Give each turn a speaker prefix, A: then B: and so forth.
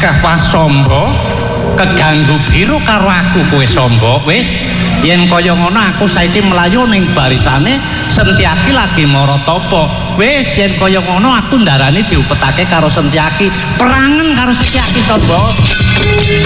A: gagah Wasamba keganggu biru karo aku kowe Samba. Wis yen kaya ngono aku saiki mlayu ning barisane Sentyaki lagi Maratapa. Wis yen kaya ngono aku ndarani diupetake karo Sentyaki perangan karo Sentyaki Samba.